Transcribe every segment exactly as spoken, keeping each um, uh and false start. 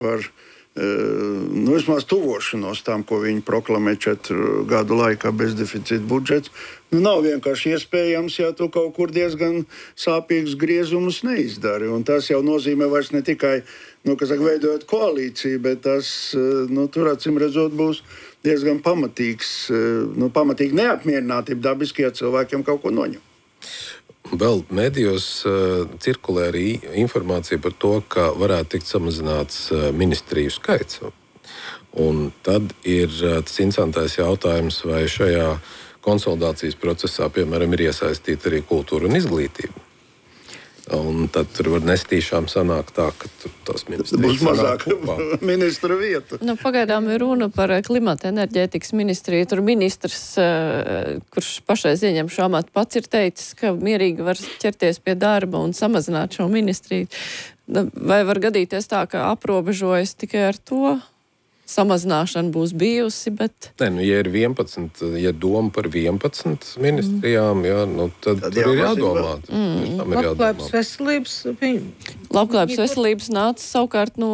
par nu, vismaz tuvošanos tam, ko viņi proklamē četru gadu laikā bezdeficīta budžets. Nu, nav vienkārši iespējams, ja tu kaut kur diezgan sāpīgus griezumus neizdari. Un tas jau nozīmē vairs ne tikai, nu, kas saka, veidojot koalīciju, bet tas, nu, tur acīm redzot būs diezgan pamatīgs, nu, pamatīgi neapmierinātība dabiski, ja cilvēkiem kaut ko noņem. Vēl medijos uh, cirkulē arī informācija par to, ka varētu tikt samazināts uh, ministriju skaits. Un tad ir uh, tas interesantais jautājums, vai šajā konsolidācijas procesā, piemēram, ir iesaistīta arī kultūra un izglītība. Un tad tur var nestīšām sanākt tā, ka tur tās ministrijas būs mazāk ministra vietu. Nu, pagaidām ir runa par klimata enerģētikas ministriju. Tur ministrs, kurš pašreiz ieņem šo amatu, pats ir teicis, ka mierīgi var ķerties pie darba un samazināt šo ministriju. Vai var gadīties tā, ka aprobežojas tikai ar to? Samazināšana būs bijusi, bet... Nē, nu, ja ir vienpadsmit, ja doma par vienpadsmit ministrijām, mm. jā, nu, tad, tad ir jādomā. Mm. Labklājības veselības... Labklājības veselības nāca savukārt no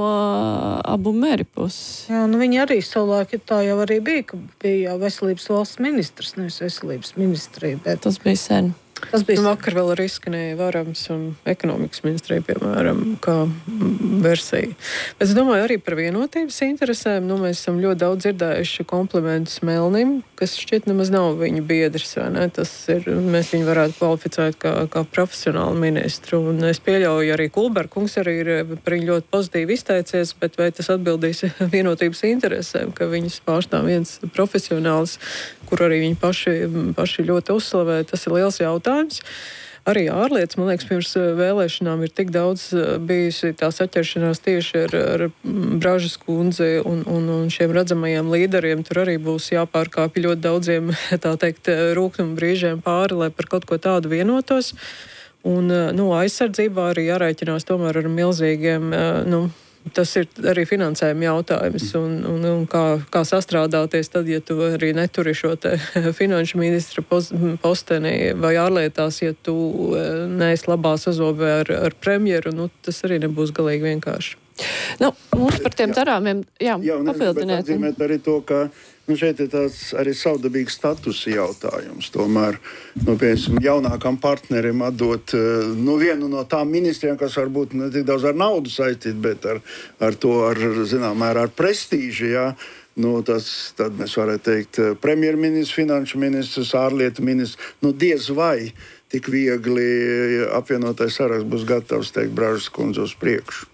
abu mēri puses. Jā, nu viņi arī savulaik tā jau arī bija, ka bija veselības valsts ministrs, nevis veselības ministrija, bet... Tas bija sen. Tas bija vakar vēl arī izskanēja Varams un ekonomikas ministrija, piemēram, kā versija. Bet es domāju arī par vienotības interesēm. Nu, mēs esam ļoti daudz dzirdējuši komplimentus Melnim, kas šķiet nemaz nav viņu biedrs, vai ne? Tas ir, mēs viņu varētu kvalificēt kā, kā profesionālu ministru. Un es pieļauju arī Kulberkungs arī ir par viņu ļoti pozitīvi izteicies, bet vai tas atbildīs vienotības interesēm, ka viņus pārstāv viens profesionāls, kur arī viņi paši, paši ļoti uzslavē, tas ir liels jautājums. Arī ārlietas, man liekas, pirms vēlēšanām ir tik daudz bijusi tā saķeršanās tieši ar, ar Bražas kundzi un, un, un šiem redzamajiem līderiem. Tur arī būs jāpārkāpj ļoti daudziem, tā teikt, rūkuma brīžiem pāri, lai par kaut ko tādu vienotos. Un, nu, aizsardzībā arī jārēķinās tomēr ar milzīgiem, nu, tas ir arī finansējuma jautājums un, un, un kā, kā sastrādāties tad, ja tu arī neturi šo te finanšu ministra posteni vai ārlietās, ja tu neesi labā sazobē ar, ar premjeru, nu, tas arī nebūs galīgi vienkārši. Nu, mums par tiem darāmiem, jā, jā papildināt. Jā, un arī to, ka nu, šeit ir tāds arī savdabīgs statusa jautājums. Tomēr, nu, piemēram, jaunākam partnerim atdot nu, vienu no tām ministriem, kas varbūt ne tik daudz ar naudu saistīt, bet ar, ar to, ar, zinām, ar, ar prestīži, jā. Nu, tas, tad mēs varētu teikt, premjerministrs, finanšu ministrs, ārlietu ministrs, nu, diez vai tik viegli apvienotais saraksts būs gatavs teikt Bražas kundze uz priekšu.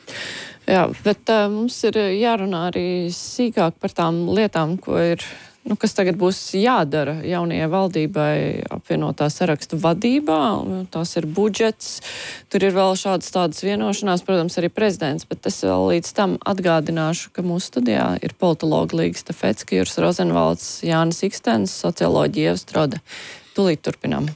Jā, bet uh, mums ir jārunā arī sīkāk par tām lietām, ko ir, nu, kas tagad būs jādara jaunajai valdībai apvienotā sarakstu vadībā. Tās ir budžets, tur ir vēl šādas tādas vienošanās, protams, arī prezidents, bet es vēl līdz tam atgādināšu, ka mūsu studijā ir politologa Līga Stafecka, Juris Rozenvalds, Jānis Ikstens, socioloģija Ieva Strode. Tūlīt turpinām.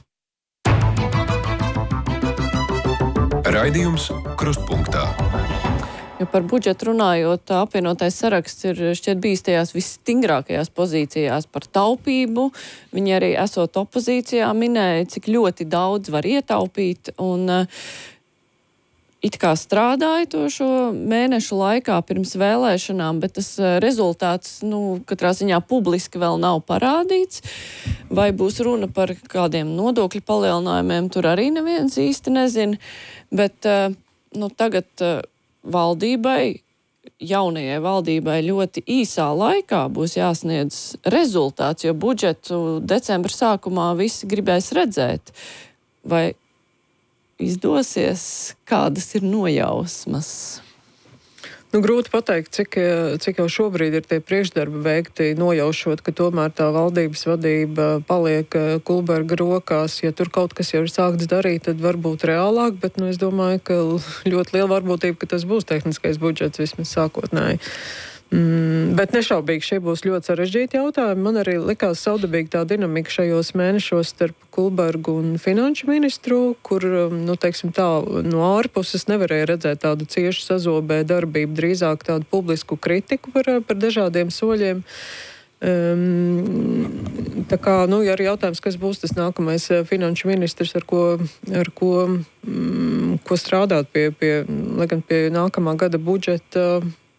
Raidījums Krustpunktā. Jo par budžetu runājot, apvienotais saraksts ir šķiet bijis tajās visstingrākajās pozīcijās par taupību. Viņi arī esot opozīcijā minēja, cik ļoti daudz var ietaupīt un uh, it kā strādāja to šo mēnešu laikā pirms vēlēšanām, bet tas uh, rezultāts, nu, katrā ziņā publiski vēl nav parādīts. Vai būs runa par kādiem nodokļu palielinājumiem, tur arī neviens īsti nezin, bet uh, nu, tagad uh, valdībai, jaunajai valdībai ļoti īsā laikā būs jāsniedz rezultāts, jo budžetu decembra sākumā visi gribēs redzēt. Vai izdosies, kādas ir nojausmas? Nu, grūti pateikt, cik, cik jau šobrīd ir tie priekšdarbi veikti, nojaušot, ka tomēr tā valdības vadība paliek Kulberga rokās. Ja tur kaut kas jau ir sākts darīt, tad varbūt reālāk, bet nu, es domāju, ka ļoti liela varbūtība, ka tas būs tehniskais budžets vismaz sākotnēji. Mm, bet nešaubīgi šie būs ļoti sarežģīti jautājumi. Man arī likās saudabīgi tā dinamika šajos mēnešos starp Kulbergu un finanšu ministru, kur, nu, teiksim tā, no ārpuses nevarēja redzēt tādu ciešu sazobē darbību, drīzāk tādu publisku kritiku par, par dažādiem soļiem. Um, tā kā, nu, ja arī jautājums, kas būs tas nākamais finanšu ministrs, ar ko, ar ko, um, ko strādāt pie, pie, lai gan pie nākamā gada budžeta,